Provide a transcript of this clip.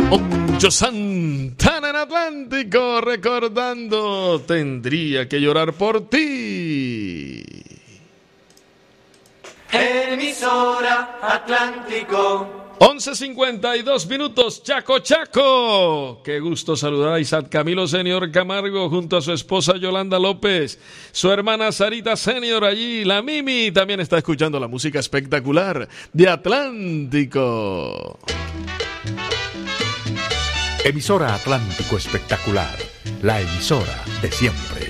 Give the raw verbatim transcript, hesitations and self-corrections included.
Ocho Santana en Atlántico, recordando Tendría que llorar por ti. Emisora Atlántico. once cincuenta y dos minutos, Chaco Chaco. Qué gusto saludar a Isaac Camilo Senior Camargo junto a su esposa Yolanda López, su hermana Sarita Senior allí, la Mimi también está escuchando la música espectacular de Atlántico. Emisora Atlántico Espectacular, la emisora de siempre.